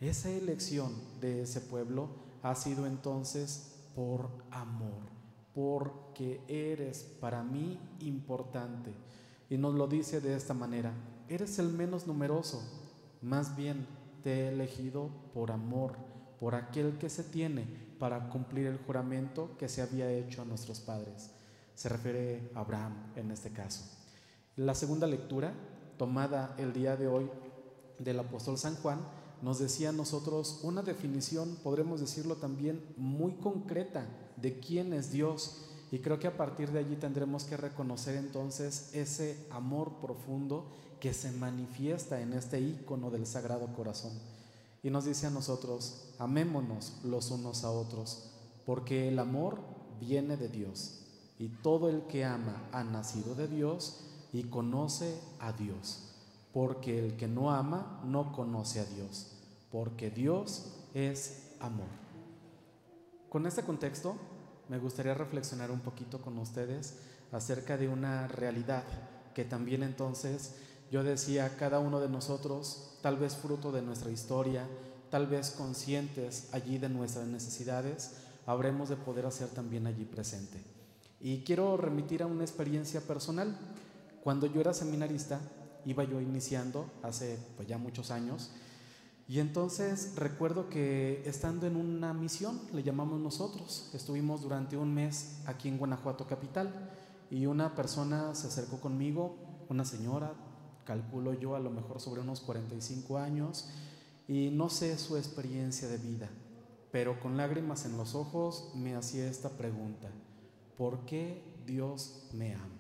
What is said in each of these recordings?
Esa elección de ese pueblo ha sido entonces por amor, porque eres para mí importante. Y nos lo dice de esta manera: eres el menos numeroso, más bien te he elegido por amor, por aquel que se tiene para cumplir el juramento que se había hecho a nuestros padres. Se refiere a Abraham en este caso. La segunda lectura, tomada el día de hoy del apóstol San Juan, nos decía a nosotros una definición, podremos decirlo también, muy concreta de quién es Dios. Y creo que a partir de allí tendremos que reconocer entonces ese amor profundo que se manifiesta en este ícono del Sagrado Corazón. Y nos dice a nosotros: amémonos los unos a otros, porque el amor viene de Dios, y todo el que ama ha nacido de Dios y conoce a Dios. Porque el que no ama no conoce a Dios, porque Dios es amor. Con este contexto, me gustaría reflexionar un poquito con ustedes acerca de una realidad que también entonces yo decía, cada uno de nosotros, tal vez fruto de nuestra historia, tal vez conscientes allí de nuestras necesidades, habremos de poder hacer también allí presente. Y quiero remitir a una experiencia personal. Cuando yo era seminarista, iba yo iniciando hace pues ya muchos años, y entonces recuerdo que estando en una misión, le llamamos nosotros, estuvimos durante un mes aquí en Guanajuato capital, y una persona se acercó conmigo, una señora, calculo yo a lo mejor sobre unos 45 años, y no sé su experiencia de vida, pero con lágrimas en los ojos me hacía esta pregunta: ¿por qué Dios me ama?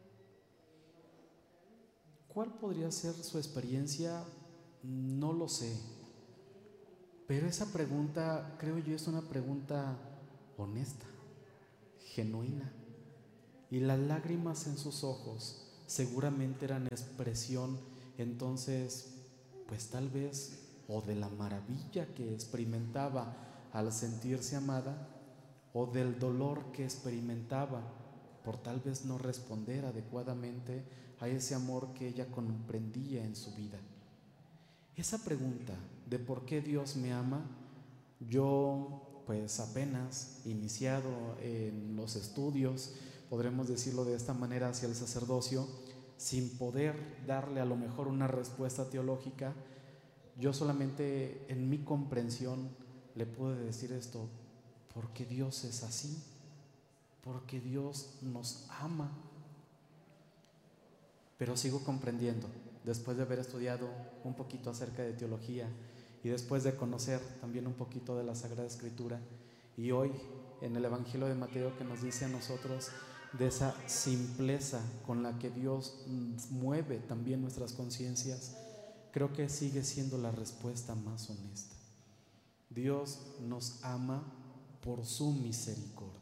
¿Cuál podría ser su experiencia? No lo sé, pero esa pregunta, creo yo, es una pregunta honesta, genuina, y las lágrimas en sus ojos seguramente eran expresión entonces, pues tal vez, o de la maravilla que experimentaba al sentirse amada, o del dolor que experimentaba por tal vez no responder adecuadamente a ese amor que ella comprendía en su vida. Esa pregunta de por qué Dios me ama, yo pues apenas iniciado en los estudios, podremos decirlo de esta manera, hacia el sacerdocio, sin poder darle a lo mejor una respuesta teológica, yo solamente en mi comprensión le pude decir esto: porque Dios es así, porque Dios nos ama. Pero sigo comprendiendo, después de haber estudiado un poquito acerca de teología y después de conocer también un poquito de la Sagrada Escritura, y hoy en el Evangelio de Mateo, que nos dice a nosotros de esa simpleza con la que Dios mueve también nuestras conciencias, creo que sigue siendo la respuesta más honesta. Dios nos ama por su misericordia.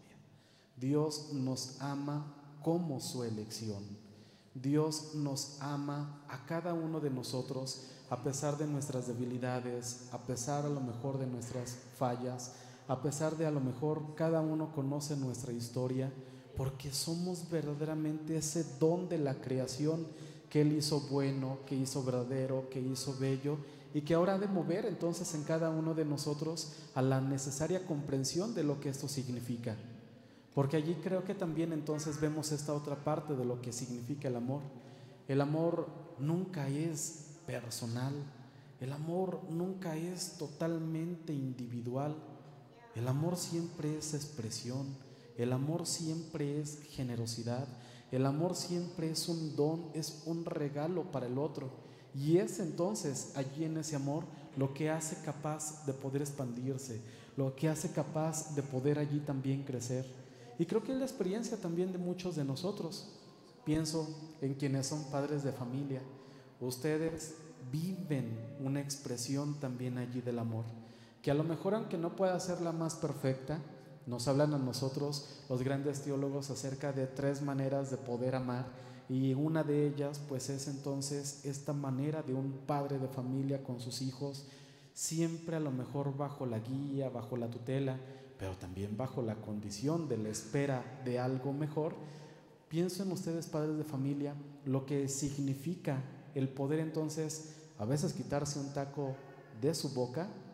Dios nos ama como su elección. Dios nos ama a cada uno de nosotros a pesar de nuestras debilidades, a pesar a lo mejor de nuestras fallas, a pesar de a lo mejor cada uno conoce nuestra historia, porque somos verdaderamente ese don de la creación que Él hizo bueno, que hizo verdadero, que hizo bello, y que ahora ha de mover entonces en cada uno de nosotros a la necesaria comprensión de lo que esto significa. Porque allí creo que también entonces vemos esta otra parte de lo que significa el amor. El amor nunca es personal, el amor nunca es totalmente individual, el amor siempre es expresión, el amor siempre es generosidad, el amor siempre es un don, es un regalo para el otro. Y es entonces allí en ese amor lo que hace capaz de poder expandirse, lo que hace capaz de poder allí también crecer. Y creo que es la experiencia también de muchos de nosotros. Pienso en quienes son padres de familia. Ustedes viven una expresión también allí del amor, que a lo mejor, aunque no pueda ser la más perfecta, nos hablan a nosotros los grandes teólogos acerca de 3 maneras de poder amar, y una de ellas pues es entonces esta manera de un padre de familia con sus hijos, siempre a lo mejor bajo la guía, bajo la tutela, pero también bajo la condición de la espera de algo mejor. Pienso en ustedes, padres de familia, lo que significa el poder entonces a veces quitarse un taco de su boca